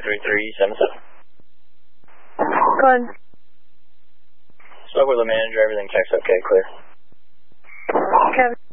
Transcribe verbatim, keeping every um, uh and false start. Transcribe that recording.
three three seven seven. Go ahead. Spoke with the manager, everything checks okay, clear. Kevin.